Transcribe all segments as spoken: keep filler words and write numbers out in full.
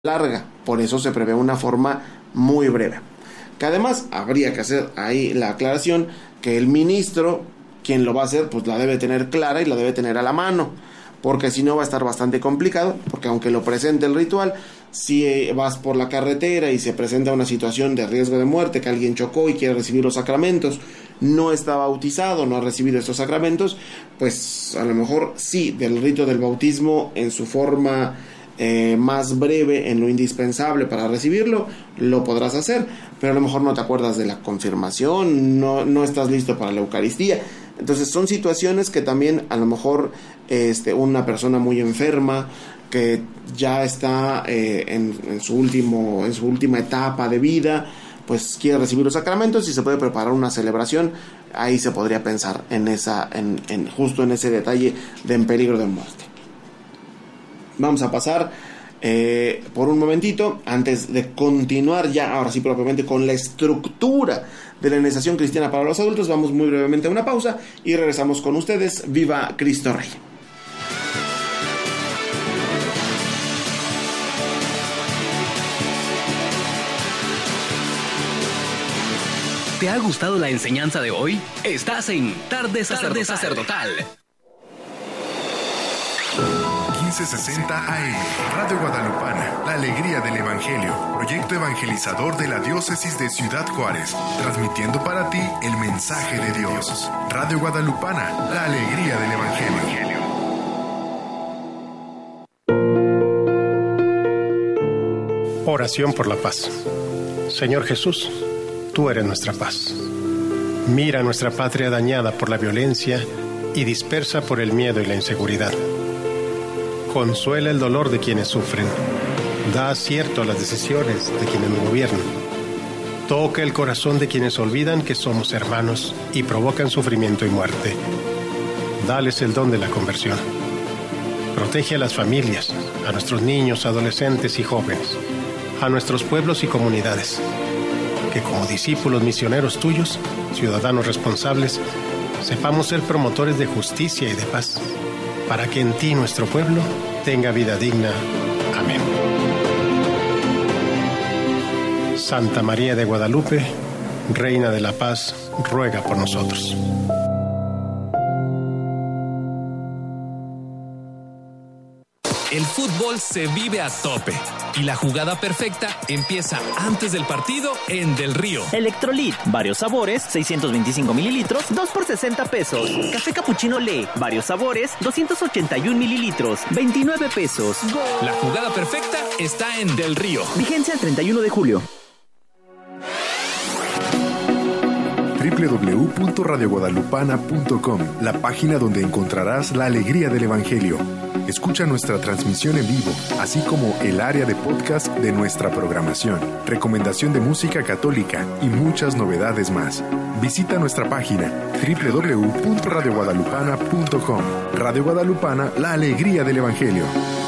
larga, por eso se prevé una forma muy breve. Que además habría que hacer ahí la aclaración que el ministro, quien lo va a hacer, pues la debe tener clara y la debe tener a la mano, porque si no va a estar bastante complicado, porque aunque lo presente el ritual, si vas por la carretera y se presenta una situación de riesgo de muerte, que alguien chocó y quiere recibir los sacramentos, no está bautizado, no ha recibido estos sacramentos, pues a lo mejor sí, del rito del bautismo en su forma eh, más breve, en lo indispensable para recibirlo, lo podrás hacer, pero a lo mejor no te acuerdas de la confirmación, no, no estás listo para la Eucaristía. Entonces son situaciones que también a lo mejor este, una persona muy enferma que ya está eh, en, en, su último, en su última etapa de vida, pues quiere recibir los sacramentos y se puede preparar una celebración. Ahí se podría pensar en esa, en, en justo en ese detalle de en peligro de muerte. Vamos a pasar eh, por un momentito, antes de continuar ya, ahora sí propiamente, con la estructura de la iniciación cristiana para los adultos. Vamos muy brevemente a una pausa y regresamos con ustedes. ¡Viva Cristo Rey! ¿Te ha gustado la enseñanza de hoy? Estás en Tarde Sacerdotal. Sacerdotal. quince sesenta A M, Radio Guadalupana, la alegría del Evangelio, proyecto evangelizador de la diócesis de Ciudad Juárez, transmitiendo para ti el mensaje de Dios. Radio Guadalupana, la alegría del Evangelio. Oración por la paz. Señor Jesús, tú eres nuestra paz. Mira nuestra patria dañada por la violencia y dispersa por el miedo y la inseguridad. Consuela el dolor de quienes sufren. Da acierto a las decisiones de quienes nos gobiernan. Toca el corazón de quienes olvidan que somos hermanos y provocan sufrimiento y muerte. Dales el don de la conversión. Protege a las familias, a nuestros niños, adolescentes y jóvenes, a nuestros pueblos y comunidades. Que como discípulos misioneros tuyos, ciudadanos responsables, sepamos ser promotores de justicia y de paz, para que en ti nuestro pueblo tenga vida digna. Amén. Santa María de Guadalupe, Reina de la Paz, ruega por nosotros. El fútbol se vive a tope y la jugada perfecta empieza antes del partido en Del Río. Electrolit, varios sabores, seiscientos veinticinco mililitros, dos por sesenta pesos. Café Cappuccino Le, varios sabores, doscientos ochenta y uno mililitros, veintinueve pesos. ¡Gol! La jugada perfecta está en Del Río. Vigencia el treinta y uno de julio. doble u doble u doble u punto radio guadalupana punto com, la página donde encontrarás la alegría del Evangelio. Escucha nuestra transmisión en vivo, así como el área de podcast de nuestra programación, recomendación de música católica y muchas novedades más. Visita nuestra página doble u doble u doble u punto radio guadalupana punto com. Radio Guadalupana, la alegría del Evangelio.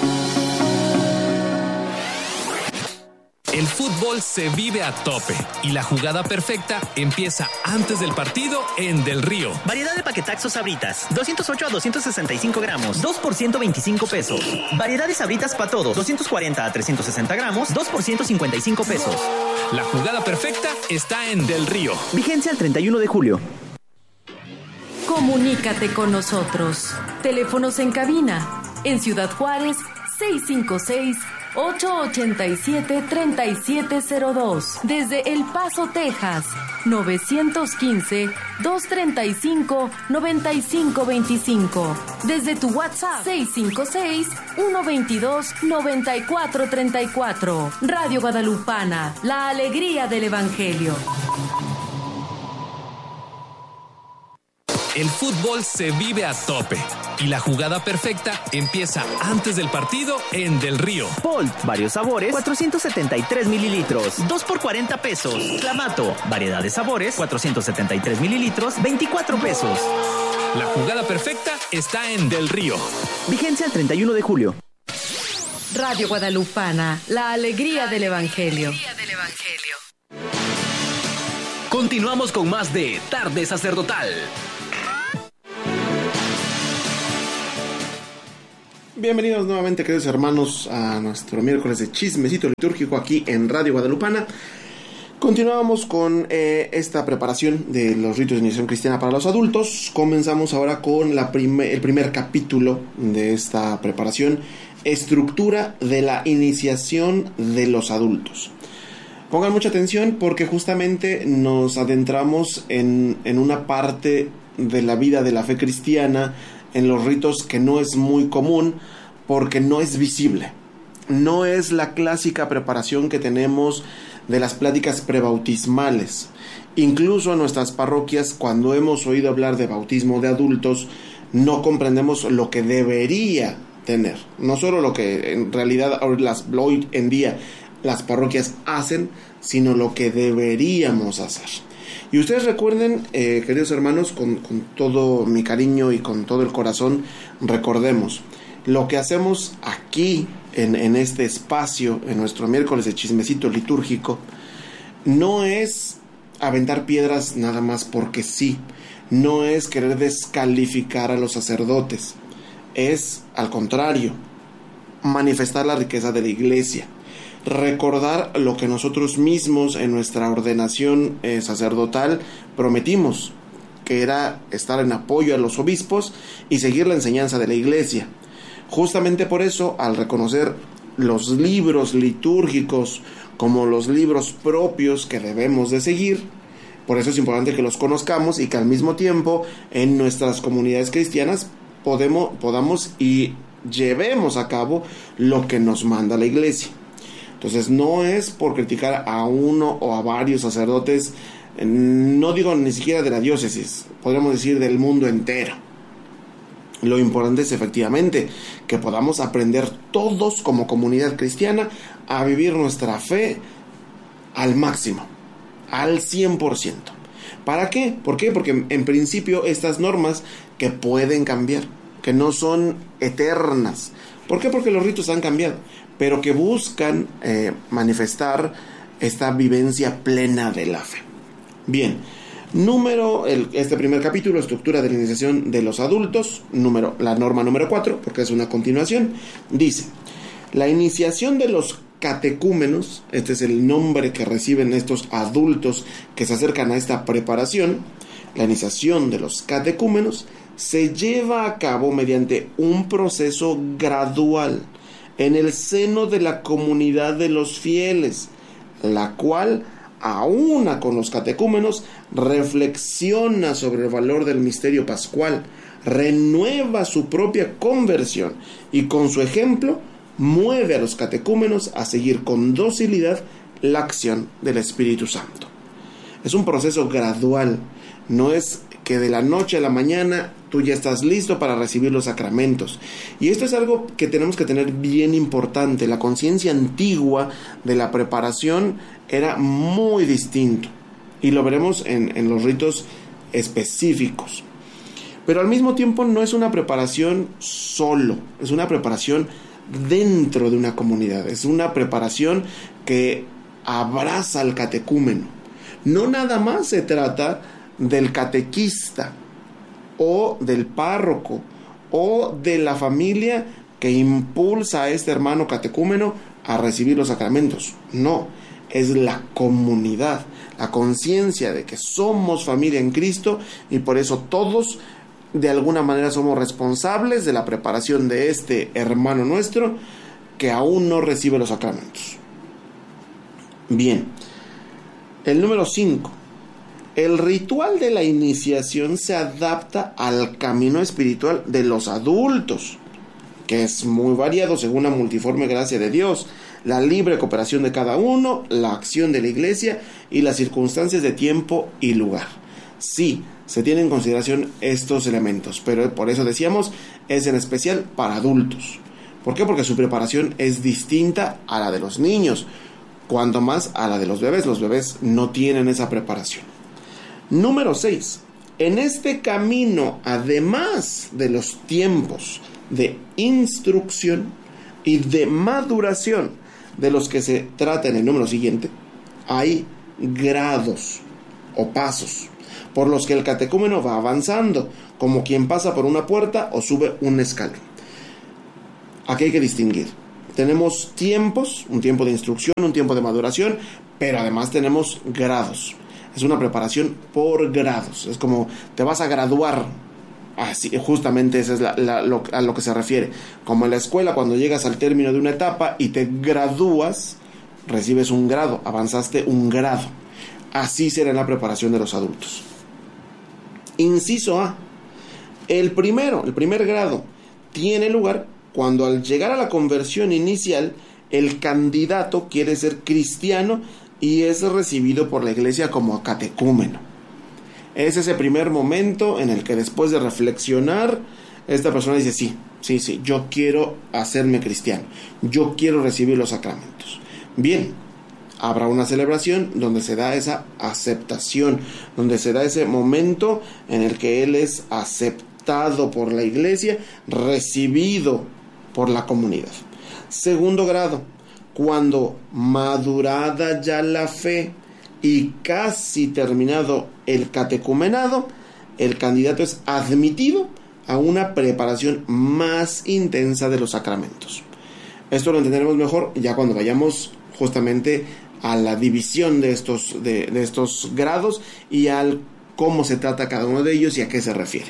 El fútbol se vive a tope y la jugada perfecta empieza antes del partido en Del Río. Variedad de paquetaxos Sabritas, doscientos ocho a doscientos sesenta y cinco gramos, dos por ciento veinticinco pesos. Variedad de Sabritas para todos, doscientos cuarenta a trescientos sesenta gramos, dos por ciento cincuenta y cinco pesos. La jugada perfecta está en Del Río. Vigencia el treinta y uno de julio. Comunícate con nosotros. Teléfonos en cabina. En Ciudad Juárez, seis cinco seis, ocho ocho siete, tres siete cero dos. Desde El Paso, Texas, nueve uno cinco, dos tres cinco, nueve cinco dos cinco. Desde tu WhatsApp, seis cinco seis, uno dos dos, nueve cuatro tres cuatro. Radio Guadalupana, la alegría del Evangelio. El fútbol se vive a tope y la jugada perfecta empieza antes del partido en Del Río. Bolt, varios sabores, cuatrocientos setenta y tres mililitros, dos por cuarenta pesos. Clamato, variedad de sabores, cuatrocientos setenta y tres mililitros, veinticuatro pesos. La jugada perfecta está en Del Río. Vigencia el treinta y uno de julio. Radio Guadalupana, la alegría del Evangelio. Continuamos con más de Tarde Sacerdotal. Bienvenidos nuevamente, queridos hermanos, a nuestro miércoles de chismecito litúrgico aquí en Radio Guadalupana. Continuamos con eh, esta preparación de los ritos de iniciación cristiana para los adultos. Comenzamos ahora con la prime- el primer capítulo de esta preparación, estructura de la iniciación de los adultos. Pongan mucha atención porque justamente nos adentramos en, en una parte de la vida de la fe cristiana, en los ritos que no es muy común porque no es visible. No es la clásica preparación que tenemos de las pláticas prebautismales. Incluso en nuestras parroquias, cuando hemos oído hablar de bautismo de adultos, no comprendemos lo que debería tener. No solo lo que en realidad hoy en día las parroquias hacen, sino lo que deberíamos hacer. Y ustedes recuerden, eh, queridos hermanos, con, con todo mi cariño y con todo el corazón, recordemos, lo que hacemos aquí, en, en este espacio, en nuestro miércoles de chismecito litúrgico, no es aventar piedras nada más porque sí, no es querer descalificar a los sacerdotes, es, al contrario, manifestar la riqueza de la iglesia. Recordar lo que nosotros mismos en nuestra ordenación eh, sacerdotal prometimos, que era estar en apoyo a los obispos y seguir la enseñanza de la iglesia. Justamente por eso, al reconocer los libros litúrgicos como los libros propios que debemos de seguir, por eso es importante que los conozcamos y que al mismo tiempo en nuestras comunidades cristianas podemos, podamos y llevemos a cabo lo que nos manda la iglesia. Entonces no es por criticar a uno o a varios sacerdotes, no digo ni siquiera de la diócesis, podríamos decir del mundo entero. Lo importante es efectivamente que podamos aprender todos como comunidad cristiana a vivir nuestra fe al máximo, al cien por ciento. ¿Para qué? ¿Por qué? Porque en principio estas normas que pueden cambiar, que no son eternas. ¿Por qué? Porque los ritos han cambiado, pero que buscan eh, manifestar esta vivencia plena de la fe. Bien, número, el, este primer capítulo, estructura de la iniciación de los adultos, número, la norma número cuatro, porque es una continuación, dice, la iniciación de los catecúmenos, este es el nombre que reciben estos adultos que se acercan a esta preparación, la iniciación de los catecúmenos se lleva a cabo mediante un proceso gradual en el seno de la comunidad de los fieles, la cual, aúna con los catecúmenos, reflexiona sobre el valor del misterio pascual, renueva su propia conversión y con su ejemplo mueve a los catecúmenos a seguir con docilidad la acción del Espíritu Santo. Es un proceso gradual, no es que de la noche a la mañana tú ya estás listo para recibir los sacramentos. Y esto es algo que tenemos que tener bien importante. La conciencia antigua de la preparación era muy distinto. Y lo veremos en, en los ritos específicos. Pero al mismo tiempo no es una preparación solo. Es una preparación dentro de una comunidad. Es una preparación que abraza al catecúmeno. No nada más se trata del catequista o del párroco o de la familia que impulsa a este hermano catecúmeno a recibir los sacramentos. No, es la comunidad, la conciencia de que somos familia en Cristo y por eso todos de alguna manera somos responsables de la preparación de este hermano nuestro que aún no recibe los sacramentos. Bien, el número cinco. El ritual de la iniciación se adapta al camino espiritual de los adultos, que es muy variado según la multiforme gracia de Dios, la libre cooperación de cada uno, la acción de la iglesia y las circunstancias de tiempo y lugar. Sí, se tienen en consideración estos elementos, pero por eso decíamos, es en especial para adultos. ¿Por qué? Porque su preparación es distinta a la de los niños, cuanto más a la de los bebés. Los bebés no tienen esa preparación. Número seis. En este camino, además de los tiempos de instrucción y de maduración de los que se trata en el número siguiente, hay grados o pasos por los que el catecúmeno va avanzando, como quien pasa por una puerta o sube un escalón. aquí hay que distinguir. Tenemos tiempos, un tiempo de instrucción, un tiempo de maduración, pero además tenemos grados. Es una preparación por grados. Es como te vas a graduar. Así, justamente eso es la, la, lo, a lo que se refiere. Como en la escuela, cuando llegas al término de una etapa y te gradúas, recibes un grado, avanzaste un grado. Así será en la preparación de los adultos. Inciso A. El primero, el primer grado, tiene lugar cuando al llegar a la conversión inicial, el candidato quiere ser cristiano y es recibido por la iglesia como catecúmeno. Es ese primer momento en el que, después de reflexionar, esta persona dice, sí, sí, sí, yo quiero hacerme cristiano, yo quiero recibir los sacramentos. Bien, habrá una celebración donde se da esa aceptación, donde se da ese momento en el que él es aceptado por la iglesia, recibido por la comunidad. Segundo grado, cuando madurada ya la fe y casi terminado el catecumenado, el candidato es admitido a una preparación más intensa de los sacramentos. Esto lo entenderemos mejor ya cuando vayamos justamente a la división de estos, de, de estos grados y al cómo se trata cada uno de ellos y a qué se refiere.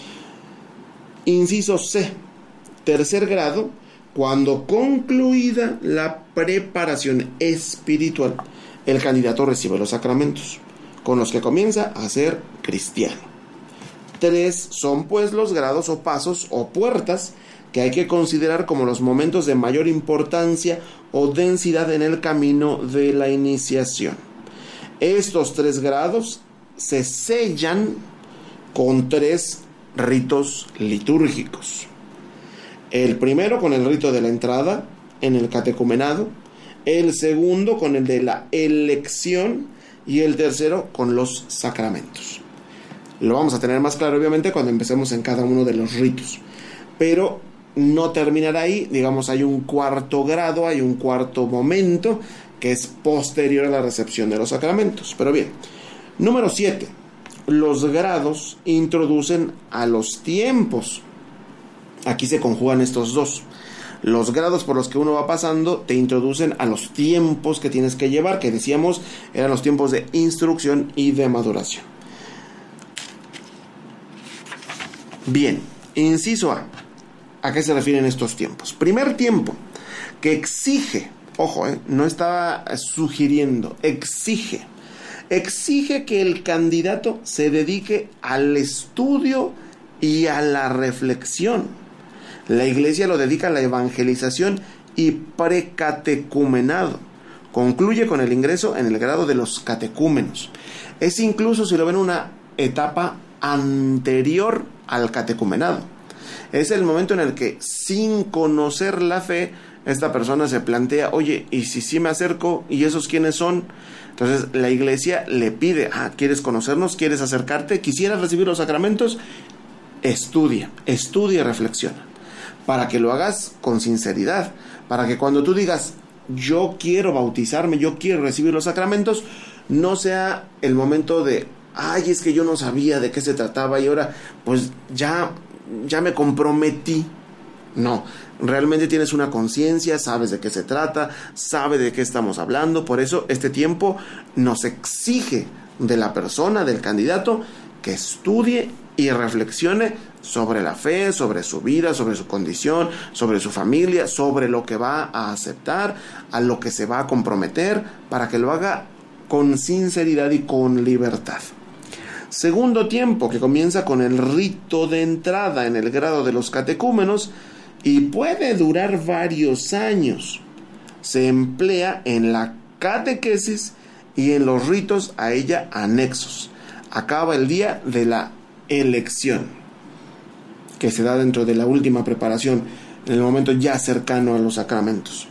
Inciso C, tercer grado, cuando concluida la preparación espiritual, el candidato recibe los sacramentos, con los que comienza a ser cristiano. Tres son pues los grados o pasos o puertas que hay que considerar como los momentos de mayor importancia o densidad en el camino de la iniciación. Estos tres grados se sellan con tres ritos litúrgicos. El primero con el rito de la entrada en el catecumenado, el segundo con el de la elección y el tercero con los sacramentos. Lo vamos a tener más claro obviamente cuando empecemos en cada uno de los ritos, pero no terminará ahí. Digamos, hay un cuarto grado, hay un cuarto momento que es posterior a la recepción de los sacramentos. Pero bien, número siete, los grados introducen a los tiempos. Aquí se conjugan estos dos. Los grados por los que uno va pasando te introducen a los tiempos que tienes que llevar, que decíamos eran los tiempos de instrucción y de maduración. Bien, inciso A. ¿A qué se refieren estos tiempos? Primer tiempo, que exige, ojo, eh, no estaba sugiriendo, exige, exige que el candidato se dedique al estudio y a la reflexión. La iglesia lo dedica a la evangelización y precatecumenado. Concluye con el ingreso en el grado de los catecúmenos. Es incluso, si lo ven, una etapa anterior al catecumenado. Es el momento en el que, sin conocer la fe, esta persona se plantea, oye, ¿y si sí me acerco? ¿Y esos quiénes son? Entonces la iglesia le pide, ah, ¿quieres conocernos? ¿Quieres acercarte? ¿Quisieras recibir los sacramentos? Estudia, estudia y reflexiona, para que lo hagas con sinceridad, para que cuando tú digas, yo quiero bautizarme, yo quiero recibir los sacramentos, no sea el momento de, ay, es que yo no sabía de qué se trataba y ahora pues ya, ya me comprometí. No, realmente tienes una conciencia, sabes de qué se trata, sabes de qué estamos hablando. Por eso este tiempo nos exige de la persona, del candidato, que estudie y reflexione sobre la fe, sobre su vida, sobre su condición, sobre su familia, sobre lo que va a aceptar, a lo que se va a comprometer, para que lo haga con sinceridad y con libertad. Segundo tiempo, que comienza con el rito de entrada en el grado de los catecúmenos y puede durar varios años. Se emplea en la catequesis y en los ritos a ella anexos. Acaba el día de la elección, que se da dentro de la última preparación, en el momento ya cercano a los sacramentos.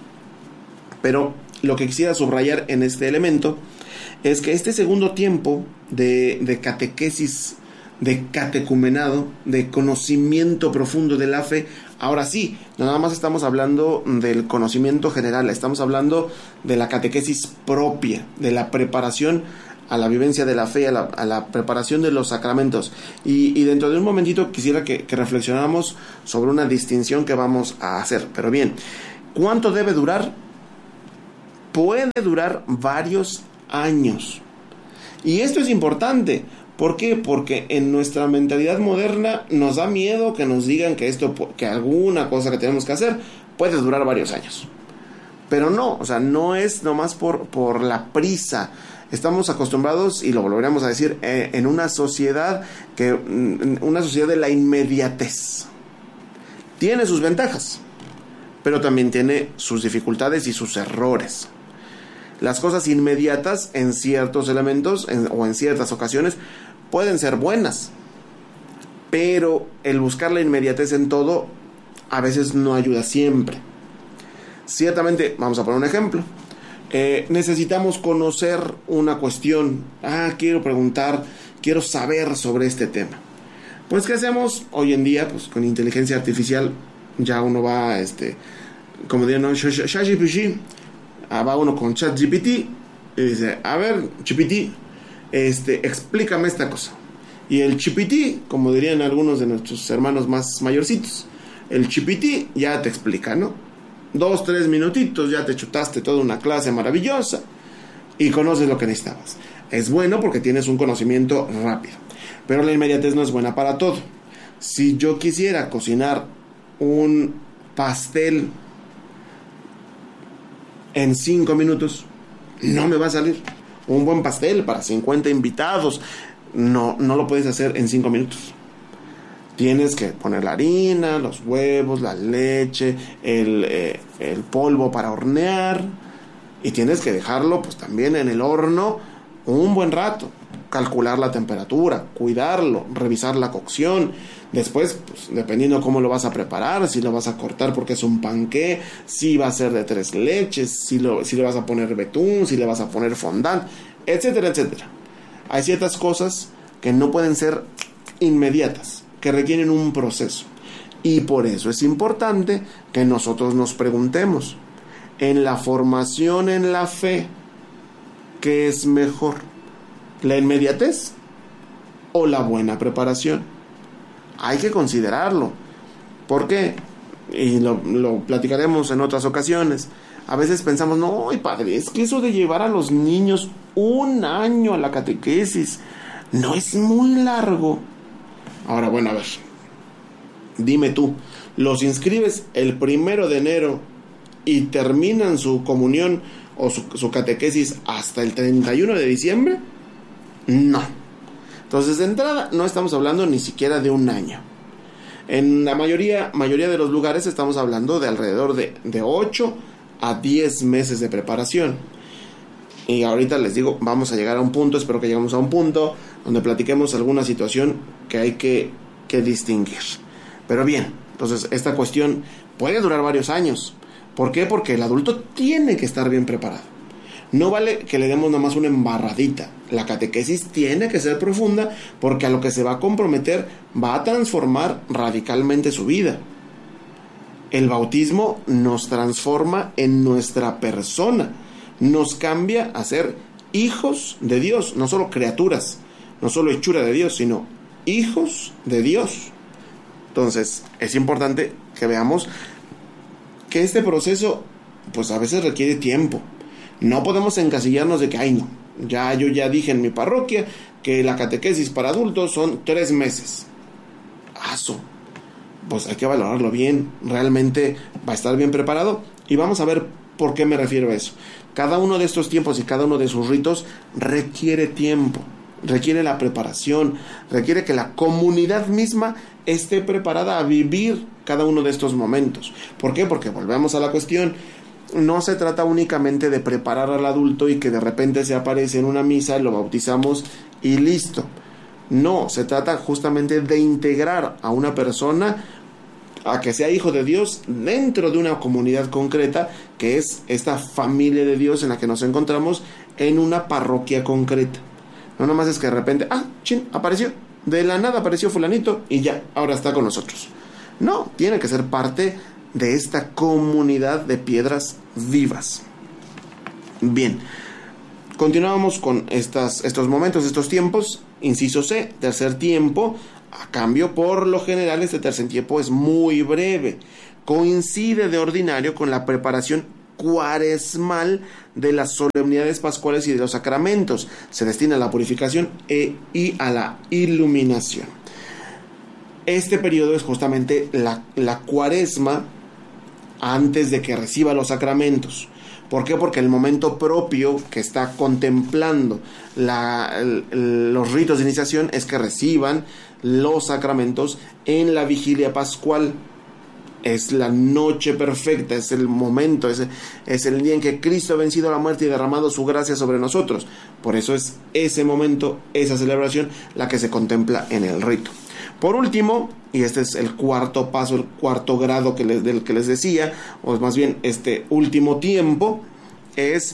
Pero lo que quisiera subrayar en este elemento es que este segundo tiempo de, de catequesis, de catecumenado, de conocimiento profundo de la fe, ahora sí, no nada más estamos hablando del conocimiento general, estamos hablando de la catequesis propia, de la preparación a la vivencia de la fe, a la, a la preparación de los sacramentos. Y, y dentro de un momentito quisiera que, que reflexionáramos sobre una distinción que vamos a hacer. Pero bien, ¿cuánto debe durar? Puede durar varios años. Y esto es importante. ¿Por qué? Porque en nuestra mentalidad moderna nos da miedo que nos digan que esto, que alguna cosa que tenemos que hacer puede durar varios años. Pero no, o sea, no es nomás por, por la prisa. Estamos acostumbrados, y lo volveremos a decir, eh, en una sociedad que una sociedad de la inmediatez. Tiene sus ventajas, pero también tiene sus dificultades y sus errores. Las cosas inmediatas en ciertos elementos en, o en ciertas ocasiones pueden ser buenas, pero el buscar la inmediatez en todo a veces no ayuda siempre. Ciertamente, vamos a poner un ejemplo. Eh, necesitamos conocer una cuestión. Ah, quiero preguntar, quiero saber sobre este tema. Pues, ¿qué hacemos hoy en día? Pues con inteligencia artificial ya uno va, este, como dirían, ¿no? Va uno con ChatGPT y dice, a ver, G P T, este, explícame esta cosa. Y el G P T, como dirían algunos de nuestros hermanos más mayorcitos, el G P T ya te explica, ¿no? Dos, tres minutitos, ya te chutaste toda una clase maravillosa y conoces lo que necesitabas. Es bueno porque tienes un conocimiento rápido, pero la inmediatez no es buena para todo. Si yo quisiera cocinar un pastel en cinco minutos, no me va a salir. Un buen pastel para cincuenta invitados, no, no lo puedes hacer en cinco minutos. Tienes que poner la harina, los huevos, la leche, el, eh, el polvo para hornear, y tienes que dejarlo pues también en el horno un buen rato, calcular la temperatura, cuidarlo, revisar la cocción. Después, pues, dependiendo cómo lo vas a preparar, si lo vas a cortar porque es un panqué, si va a ser de tres leches, si, lo, si le vas a poner betún, si le vas a poner fondant, etcétera, etcétera. Hay ciertas cosas que no pueden ser inmediatas, que requieren un proceso. Y por eso es importante que nosotros nos preguntemos, en la formación en la fe, ¿qué es mejor? ¿La inmediatez o la buena preparación? Hay que considerarlo. ¿Por qué? Y lo, lo platicaremos en otras ocasiones. A veces pensamos, no, padre, es que eso de llevar a los niños un año a la catequesis no es muy largo. Ahora, bueno, a ver, dime tú, ¿los inscribes el primero de enero y terminan su comunión o su, su catequesis hasta el treinta y uno de diciembre? No. Entonces, de entrada, no estamos hablando ni siquiera de un año. En la mayoría, mayoría de los lugares estamos hablando de alrededor de, de ocho a diez meses de preparación. Y ahorita les digo, vamos a llegar a un punto, espero que lleguemos a un punto donde platiquemos alguna situación que hay que, que distinguir. Pero bien, entonces esta cuestión puede durar varios años. ¿Por qué? Porque el adulto tiene que estar bien preparado. No vale que le demos nada más una embarradita. La catequesis tiene que ser profunda, porque a lo que se va a comprometer va a transformar radicalmente su vida. El bautismo nos transforma en nuestra persona. Nos cambia a ser hijos de Dios, no solo criaturas, no solo hechura de Dios, sino hijos de Dios. Entonces, es importante que veamos que este proceso, pues a veces requiere tiempo. No podemos encasillarnos de que, ay no, ya yo ya dije en mi parroquia que la catequesis para adultos son tres meses. Aso. Pues hay que valorarlo bien. Realmente va a estar bien preparado. Y vamos a ver por qué me refiero a eso. Cada uno de estos tiempos y cada uno de sus ritos requiere tiempo, requiere la preparación, requiere que la comunidad misma esté preparada a vivir cada uno de estos momentos. ¿Por qué? Porque volvemos a la cuestión. No se trata únicamente de preparar al adulto y que de repente se aparece en una misa, lo bautizamos y listo. No, se trata justamente de integrar a una persona a que sea hijo de Dios dentro de una comunidad concreta, que es esta familia de Dios en la que nos encontramos en una parroquia concreta. No nomás es que de repente, ah, chin, apareció, de la nada apareció fulanito y ya, ahora está con nosotros. No, tiene que ser parte de esta comunidad de piedras vivas. Bien, Continuamos con estas, estos momentos, estos tiempos. Inciso C, tercer tiempo. A cambio, por lo general, este tercer tiempo es muy breve. Coincide de ordinario con la preparación cuaresmal de las solemnidades pascuales y de los sacramentos. Se destina a la purificación e, y a la iluminación. Este periodo es justamente la, la cuaresma antes de que reciba los sacramentos. ¿Por qué? Porque el momento propio que está contemplando la, el, los ritos de iniciación es que reciban los sacramentos en la vigilia pascual. Es la noche perfecta, es el momento, es, es el día en que Cristo ha vencido la muerte y derramado su gracia sobre nosotros. Por eso es ese momento, esa celebración, la que se contempla en el rito. Por último, y este es el cuarto paso, el cuarto grado que les, del que les decía, o más bien este último tiempo, es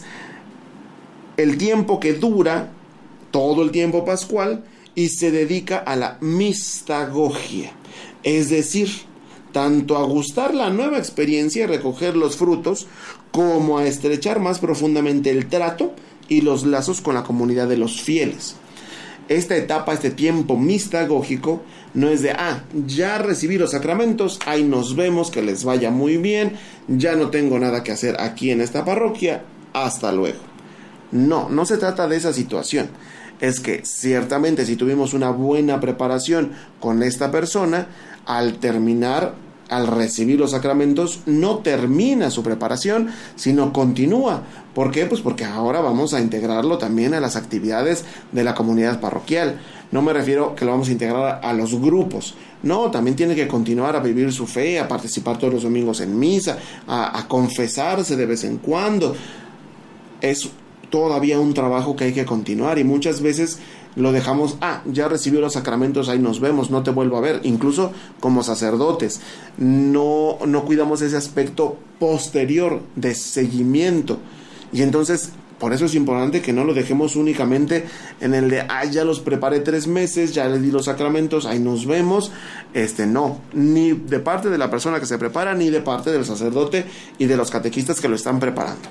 el tiempo que dura todo el tiempo pascual y se dedica a la mistagogia, es decir, tanto a gustar la nueva experiencia y recoger los frutos, como a estrechar más profundamente el trato y los lazos con la comunidad de los fieles. Esta etapa, este tiempo mistagógico, no es de, ah, ya recibí los sacramentos, ahí nos vemos, que les vaya muy bien, ya no tengo nada que hacer aquí en esta parroquia, hasta luego. No, no se trata de esa situación. Es que ciertamente si tuvimos una buena preparación con esta persona, al terminar, al recibir los sacramentos, no termina su preparación, sino continúa. ¿Por qué? Pues porque ahora vamos a integrarlo también a las actividades de la comunidad parroquial. No me refiero que lo vamos a integrar a los grupos. No, también tiene que continuar a vivir su fe, a participar todos los domingos en misa, a, a confesarse de vez en cuando. Es todavía un trabajo que hay que continuar y muchas veces lo dejamos, ah, ya recibió los sacramentos, ahí nos vemos, no te vuelvo a ver. Incluso como sacerdotes no, no cuidamos ese aspecto posterior de seguimiento, y entonces por eso es importante que no lo dejemos únicamente en el de, ah, ya los preparé tres meses, ya le di los sacramentos, ahí nos vemos. Este no, ni de parte de la persona que se prepara, ni de parte del sacerdote y de los catequistas que lo están preparando.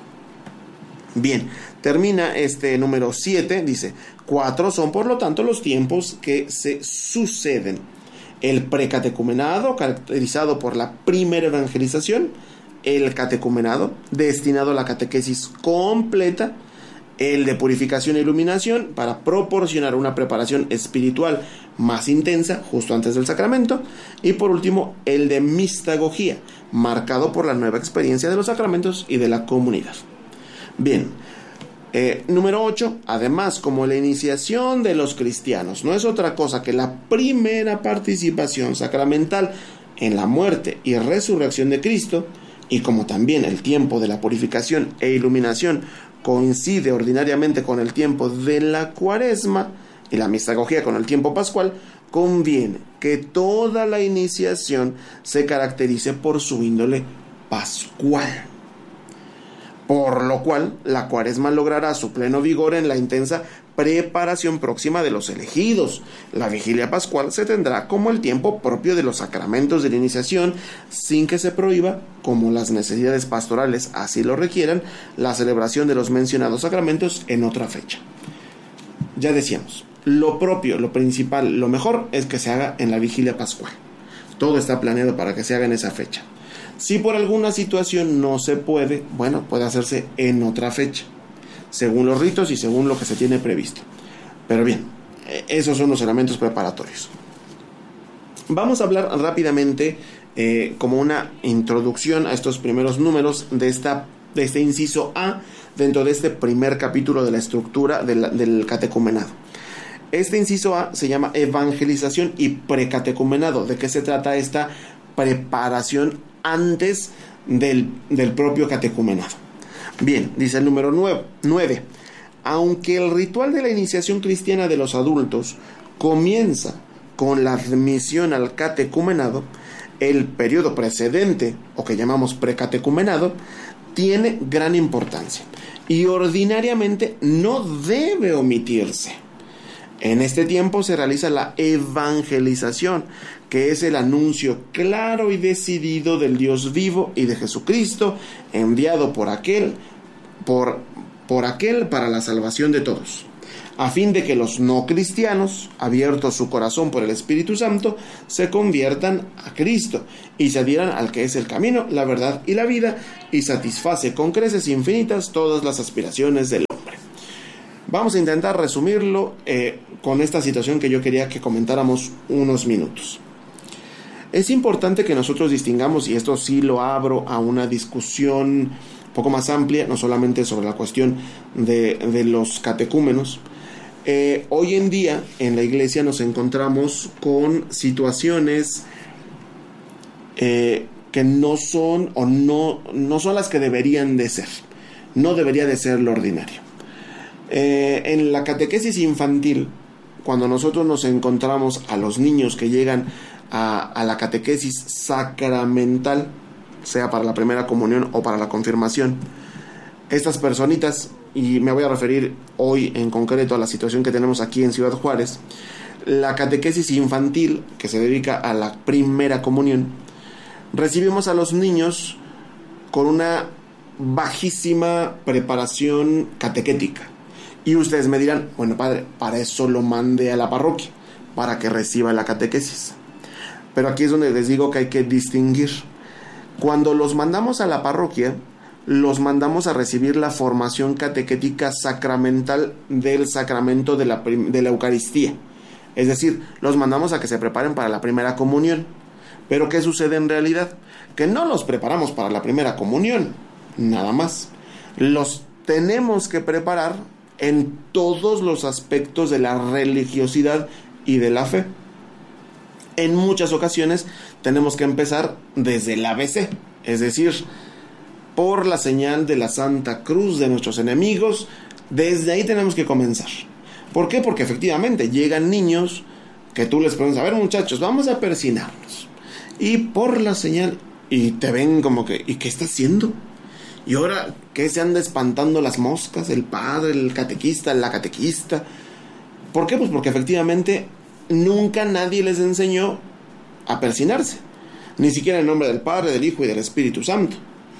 Bien, termina este número siete, dice, cuatro son por lo tanto los tiempos que se suceden. El precatecumenado, caracterizado por la primera evangelización, el catecumenado, destinado a la catequesis completa, el de purificación e iluminación, para proporcionar una preparación espiritual más intensa justo antes del sacramento, y por último, el de mistagogía, marcado por la nueva experiencia de los sacramentos y de la comunidad. Bien, eh, número ocho, además, como la iniciación de los cristianos no es otra cosa que la primera participación sacramental en la muerte y resurrección de Cristo, y como también el tiempo de la purificación e iluminación coincide ordinariamente con el tiempo de la cuaresma y la mistagogía con el tiempo pascual, conviene que toda la iniciación se caracterice por su índole pascual. Por lo cual, la cuaresma logrará su pleno vigor en la intensa preparación próxima de los elegidos. La vigilia pascual se tendrá como el tiempo propio de los sacramentos de la iniciación, sin que se prohíba, como las necesidades pastorales así lo requieran, la celebración de los mencionados sacramentos en otra fecha. Ya decíamos, lo propio, lo principal, lo mejor es que se haga en la vigilia pascual. Todo está planeado para que se haga en esa fecha. Si por alguna situación no se puede, bueno, puede hacerse en otra fecha, según los ritos y según lo que se tiene previsto. Pero bien, esos son los elementos preparatorios. Vamos a hablar rápidamente, eh, como una introducción a estos primeros números de, esta, de este inciso A, dentro de este primer capítulo de la estructura del, del catecumenado. Este inciso A se llama evangelización y precatecumenado. ¿De qué se trata esta preparación antes del, del propio catecumenado? Bien, dice el número nueve. Aunque el ritual de la iniciación cristiana de los adultos comienza con la admisión al catecumenado, el periodo precedente, o que llamamos precatecumenado, tiene gran importancia y ordinariamente no debe omitirse. En este tiempo se realiza la evangelización, que es el anuncio claro y decidido del Dios vivo y de Jesucristo, enviado por aquel, por por aquel para la salvación de todos, a fin de que los no cristianos, abiertos su corazón por el Espíritu Santo, se conviertan a Cristo y se adhieran al que es el camino, la verdad y la vida, y satisface con creces infinitas todas las aspiraciones del hombre. Vamos a intentar resumirlo eh, con esta situación que yo quería que comentáramos unos minutos. Es importante que nosotros distingamos, y esto sí lo abro a una discusión un poco más amplia, no solamente sobre la cuestión de, de los catecúmenos. Eh, hoy en día en la iglesia nos encontramos con situaciones eh, que no son o no, no son las que deberían de ser. No debería de ser lo ordinario. Eh, en la catequesis infantil, cuando nosotros nos encontramos a los niños que llegan a, a la catequesis sacramental, sea para la primera comunión o para la confirmación, estas personitas, y me voy a referir hoy en concreto a la situación que tenemos aquí en Ciudad Juárez, la catequesis infantil, que se dedica a la primera comunión, recibimos a los niños con una bajísima preparación catequética. Y ustedes me dirán, bueno, padre, para eso lo mande a la parroquia, para que reciba la catequesis. Pero aquí es donde les digo que hay que distinguir. Cuando los mandamos a la parroquia, los mandamos a recibir la formación catequética sacramental del sacramento de la, de la Eucaristía. Es decir, los mandamos a que se preparen para la primera comunión. Pero ¿qué sucede en realidad? Que no los preparamos para la primera comunión, nada más. Los tenemos que preparar en todos los aspectos de la religiosidad y de la fe. En muchas ocasiones tenemos que empezar desde el A B C, es decir, por la señal de la Santa Cruz de nuestros enemigos. Desde ahí tenemos que comenzar. ¿Por qué? Porque efectivamente llegan niños que tú les preguntas, a ver muchachos, vamos a persinarnos, y por la señal, y te ven como que, ¿y qué está haciendo? Y ahora, ¿qué se anda espantando las moscas? El padre, el catequista, la catequista. ¿Por qué? Pues porque efectivamente nunca nadie les enseñó a persinarse, ni siquiera en nombre del Padre, del Hijo y del Espíritu Santo.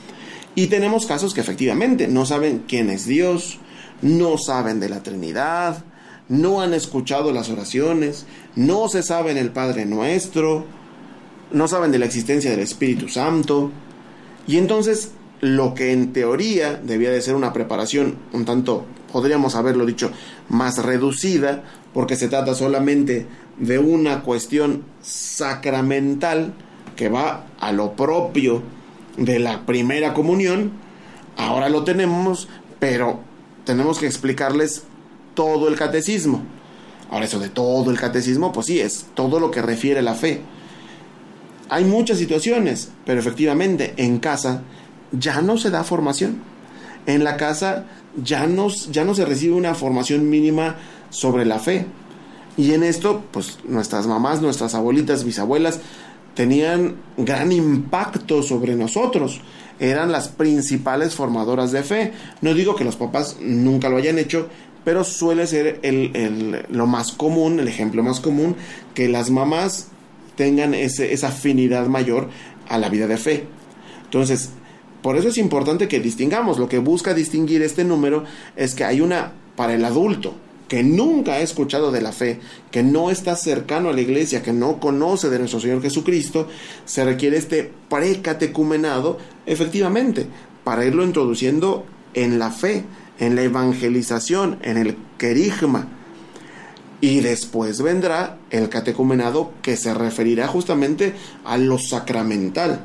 Y tenemos casos que efectivamente no saben quién es Dios, no saben de la Trinidad, no han escuchado las oraciones, no se saben el Padre Nuestro, no saben de la existencia del Espíritu Santo. Y entonces lo que en teoría debía de ser una preparación un tanto, podríamos haberlo dicho, más reducida, porque se trata solamente de una cuestión sacramental que va a lo propio de la primera comunión, ahora lo tenemos, pero tenemos que explicarles todo el catecismo. Ahora, eso de todo el catecismo, pues sí, es todo lo que refiere a la fe. Hay muchas situaciones, pero efectivamente en casa ya no se da formación. En la casa ya no, ya no se recibe una formación mínima sobre la fe. Y en esto, pues nuestras mamás, nuestras abuelitas, bisabuelas tenían gran impacto sobre nosotros. Eran las principales formadoras de fe. No digo que los papás nunca lo hayan hecho, pero suele ser el, el, lo más común, el ejemplo más común, que las mamás tengan ese, esa afinidad mayor a la vida de fe. Entonces, por eso es importante que distingamos. Lo que busca distinguir este número es que hay una, para el adulto que nunca ha escuchado de la fe, que no está cercano a la iglesia, que no conoce de nuestro Señor Jesucristo, se requiere este precatecumenado, efectivamente, para irlo introduciendo en la fe, en la evangelización, en el querigma. Y después vendrá el catecumenado, que se referirá justamente a lo sacramental.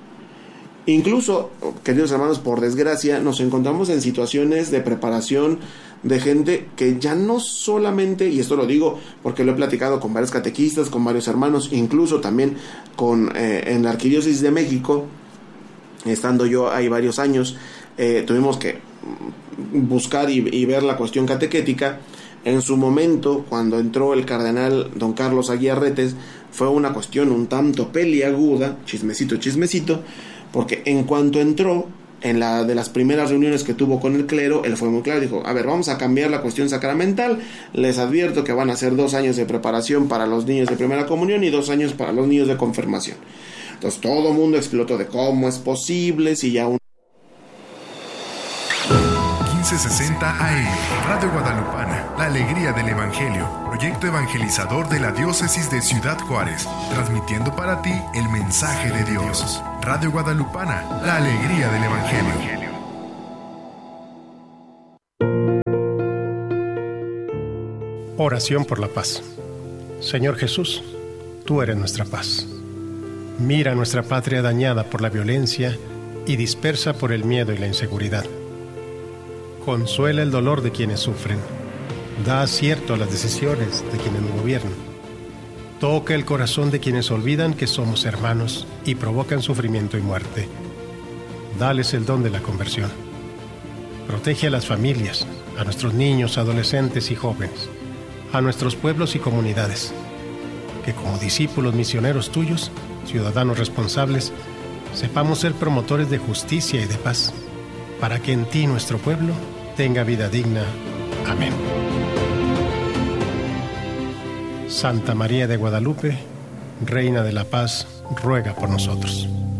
Incluso, queridos hermanos, por desgracia, nos encontramos en situaciones de preparación de gente que ya no solamente, y esto lo digo porque lo he platicado con varios catequistas, con varios hermanos, incluso también con eh, en la Arquidiócesis de México, estando yo ahí varios años, eh, tuvimos que buscar y, y ver la cuestión catequética. En su momento, cuando entró el cardenal don Carlos Aguiarretes, fue una cuestión un tanto peliaguda, chismecito, chismecito, porque en cuanto entró, en la de las primeras reuniones que tuvo con el clero, él fue muy claro, dijo, a ver, vamos a cambiar la cuestión sacramental, les advierto que van a ser dos años de preparación para los niños de primera comunión y dos años para los niños de confirmación. Entonces todo el mundo explotó de cómo es posible, si ya un... quince sesenta A M. Radio Guadalupana, la alegría del Evangelio. Proyecto evangelizador de la Diócesis de Ciudad Juárez. Transmitiendo para ti el mensaje de Dios. Radio Guadalupana, la alegría del Evangelio. Oración por la paz. Señor Jesús, tú eres nuestra paz. Mira nuestra patria dañada por la violencia y dispersa por el miedo y la inseguridad. Consuela el dolor de quienes sufren. Da acierto a las decisiones de quienes nos gobiernan. Toca el corazón de quienes olvidan que somos hermanos y provocan sufrimiento y muerte. Dales el don de la conversión. Protege a las familias, a nuestros niños, adolescentes y jóvenes, a nuestros pueblos y comunidades, que como discípulos misioneros tuyos, ciudadanos responsables, sepamos ser promotores de justicia y de paz, para que en ti nuestro pueblo tenga vida digna. Amén. Santa María de Guadalupe, Reina de la Paz, ruega por nosotros.